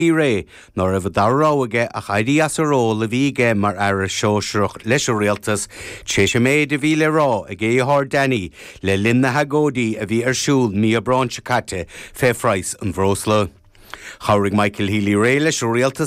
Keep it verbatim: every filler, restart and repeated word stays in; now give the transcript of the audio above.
ré nor a bh darráige a chaidí as a ró le bhíige mar ar a seoisreach leis a réaltas sé sé méid a bhí le rá a gé thar Danny le linna hagódí a bhí ar siúl mí a brán se caite fé freiss an bhrósla. Chaurig Michael Healy ré leis a réaltas